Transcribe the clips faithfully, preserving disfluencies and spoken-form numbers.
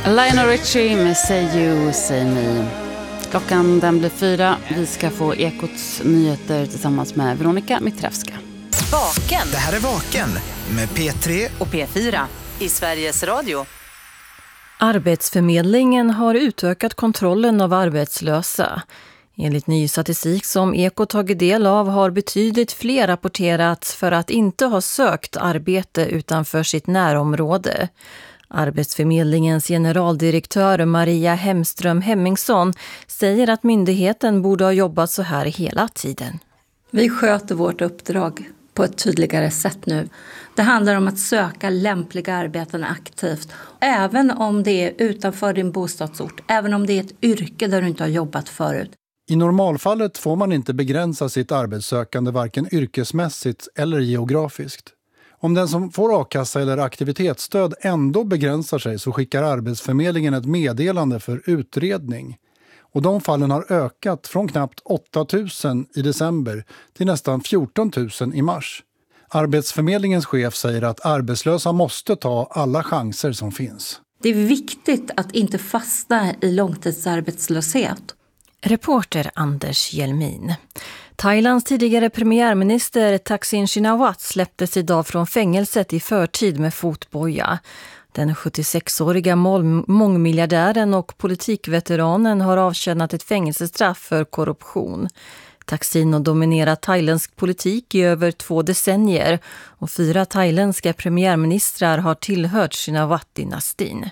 Lionel Richie med Say You, Say Me. Klockan den blir fyra. Vi ska få Ekots nyheter tillsammans med Veronica Mitrevska. Vaken. Det här är Vaken med P tre och P fyra i Sveriges Radio. Arbetsförmedlingen har utökat kontrollen av arbetslösa. Enligt ny statistik som Ekot tagit del av har betydligt fler rapporterats för att inte ha sökt arbete utanför sitt närområde. Arbetsförmedlingens generaldirektör Maria Hemström Hemmingsson säger att myndigheten borde ha jobbat så här hela tiden. Vi sköter vårt uppdrag på ett tydligare sätt nu. Det handlar om att söka lämpliga arbeten aktivt. Även om det är utanför din bostadsort, även om det är ett yrke där du inte har jobbat förut. I normalfallet får man inte begränsa sitt arbetssökande varken yrkesmässigt eller geografiskt. Om den som får a-kassa eller aktivitetsstöd ändå begränsar sig så skickar Arbetsförmedlingen ett meddelande för utredning. Och de fallen har ökat från knappt åtta tusen i december till nästan fjorton tusen i mars. Arbetsförmedlingens chef säger att arbetslösa måste ta alla chanser som finns. Det är viktigt att inte fastna i långtidsarbetslöshet. Reporter Anders Hjelmin. Thailands tidigare premiärminister Thaksin Shinawatra släpptes idag från fängelset i förtid med fotboja. Den sjuttiosexåriga mångmiljardären och politikveteranen har avtjänat ett fängelsestraff för korruption. Thaksin har dominerat thailändsk politik i över två decennier och fyra thailändska premiärministrar har tillhört Shinawatra-dynastin.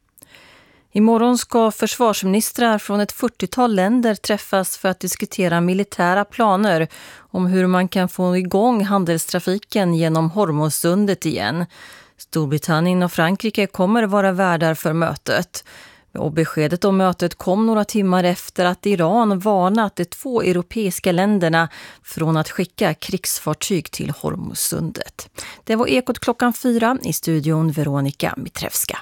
Imorgon ska försvarsministrar från ett fyrtiotal länder träffas för att diskutera militära planer om hur man kan få igång handelstrafiken genom Hormuzsundet igen. Storbritannien och Frankrike kommer vara värdar för mötet. Och beskedet om mötet kom några timmar efter att Iran varnat de två europeiska länderna från att skicka krigsfartyg till Hormuzsundet. Det var Ekot klockan fyra, i studion Veronica Mitrevska.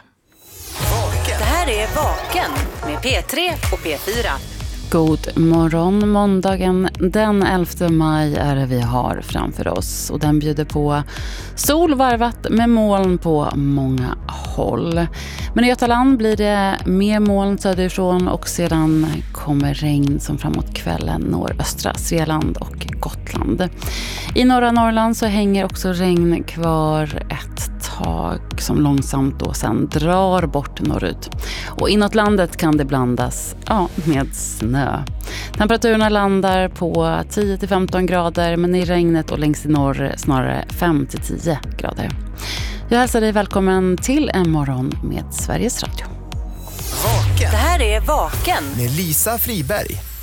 Det här är Vaken med P tre och P fyra. God morgon, måndagen den elfte maj är det vi har framför oss. Och den bjuder på sol varvat med moln på många håll. Men i Götaland blir det mer moln söderifrån och sedan kommer regn som framåt kvällen når östra Svealand och Gotland. I norra Norrland så hänger också regn kvar ett tag som långsamt då sen drar bort norrut. Och inåt landet kan det blandas ja, med snö. Temperaturerna landar på tio till femton grader men i regnet och längst i norr snarare fem till tio grader. Jag hälsar dig välkommen till en morgon med Sveriges Radio. Vaken. Det här är Vaken med Lisa Friberg.